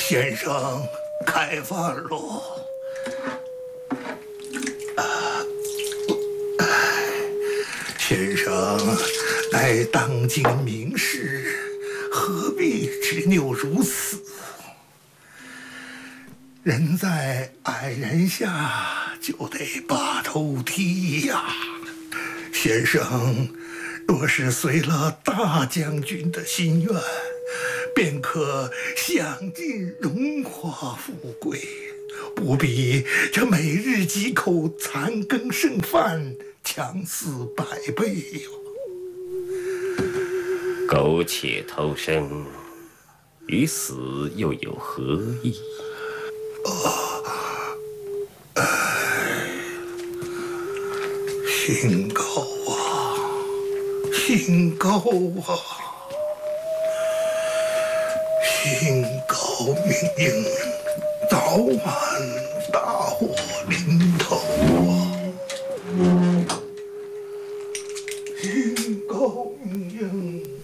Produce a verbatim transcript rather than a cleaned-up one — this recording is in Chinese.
先生开饭喽！先生乃当今名士，何必执拗如此？人在矮人下，就得把头低呀。先生若是随了大将军的心愿，便可享尽荣华富贵，不比这每日几口残羹剩饭强似百倍哟。 苟且偷生，与死又有何异？ 姓高啊，姓高啊，姓高命硬，早晚大祸临头啊！姓高命硬。